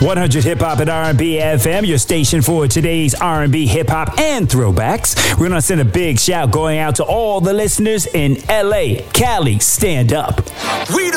100 Hip Hop and R&B FM, your station for today's R&B, hip hop, and throwbacks. We're going to send a big shout going out to all the listeners in LA, Cali, stand up.